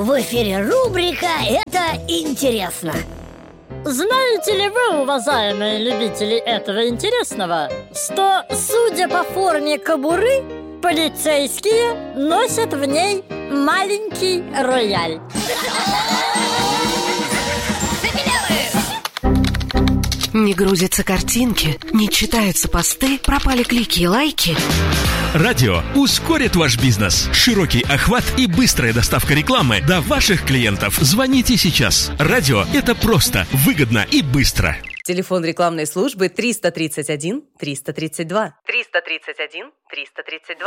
В эфире рубрика «Это интересно». Знаете ли вы, уважаемые любители этого интересного, что, судя по форме кобуры, полицейские носят в ней маленький рояль? Не грузятся картинки, не читаются посты, пропали клики и лайки. Радио ускорит ваш бизнес. Широкий охват и быстрая доставка рекламы до ваших клиентов. Звоните сейчас. Радио – это просто, выгодно и быстро. Телефон рекламной службы 331 332. 331 332.